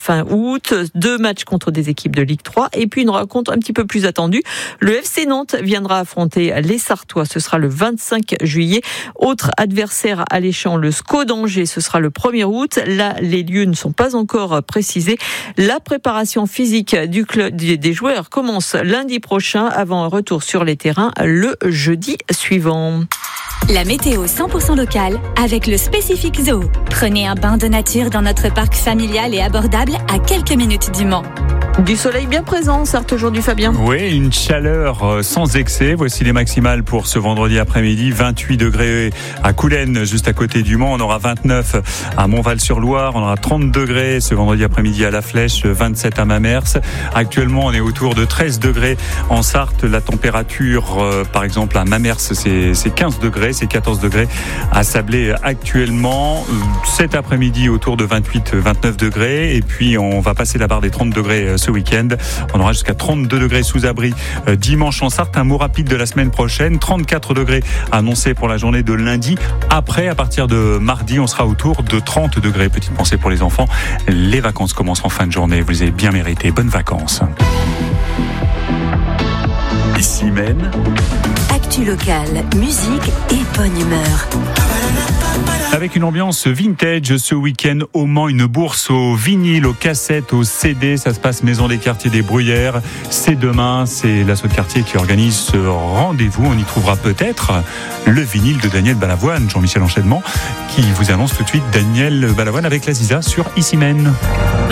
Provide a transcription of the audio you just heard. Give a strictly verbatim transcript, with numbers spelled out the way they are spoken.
fin août. Deux matchs contre des équipes de Ligue trois et puis une rencontre un petit peu plus attendue. Le F C Nantes viendra affronter les Sartois. Ce sera le vingt-cinq juillet. Autre adversaire alléchant, le S C O d'Angers. Ce sera le premier août. Là, les lieux ne sont pas encore précisés. La préparation physique du club, des joueurs commence lundi prochain avant un retour sur les terrains le jeudi suivant. La météo cent pour cent locale avec le Spécifique Zoo. Prenez un bain de nature dans notre parc familial et abordable à quelques minutes du Mans. Du soleil bien présent, certes, aujourd'hui, Fabien. Oui, une chaleur sans excès. Voici les maximales pour ce vendredi après-midi. vingt-huit degrés à Coulennes, juste à côté du Mans. On aura vingt-neuf à Montval-sur-Loire. On aura trente degrés ce vendredi après-midi à La Flèche, vingt-sept à Mamers. Actuellement, on est autour de treize degrés en Sarthe. La température, euh, par exemple, à Mamers, c'est, c'est quinze degrés. C'est quatorze degrés à Sablé actuellement. Cet après-midi, autour de vingt-huit vingt-neuf degrés. Et puis, on va passer la barre des trente degrés ce week-end. On aura jusqu'à trente-deux degrés sous abri euh, dimanche en Sarthe. Un mot rapide de la semaine prochaine. trente-quatre degrés annoncés pour la journée de lundi. Après, à partir de mardi, on sera autour de trente degrés. Petite pensée pour les enfants. Les vacances commencent en fin de journée. Vous les avez bien méritées. Bonnes vacances. Ici même. Actu locale, musique et bonne humeur. Avec une ambiance vintage ce week-end au Mans, une bourse au vinyle, aux cassettes, aux C D. Ça se passe Maison des Quartiers des Bruyères. C'est demain, c'est l'assaut de quartier qui organise ce rendez-vous. On y trouvera peut-être le vinyle de Daniel Balavoine, Jean-Michel Enchaînement, qui vous annonce tout de suite Daniel Balavoine avec la Ziza sur Ici Même.